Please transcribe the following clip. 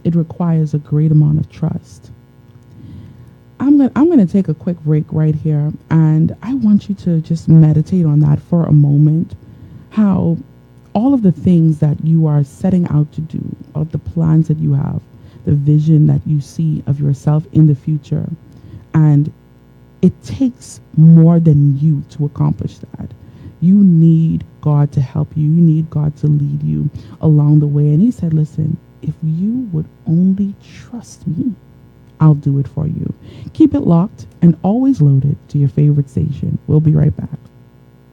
it requires a great amount of trust. I'm gonna take a quick break right here, and I want you to just meditate on that for a moment. How all of the things that you are setting out to do, of the plans that you have, the vision that you see of yourself in the future, and it takes more than you to accomplish that. You need God to help you. You need God to lead you along the way. And He said, listen, if you would only trust me, I'll do it for you. Keep it locked and always loaded to your favorite station. We'll be right back.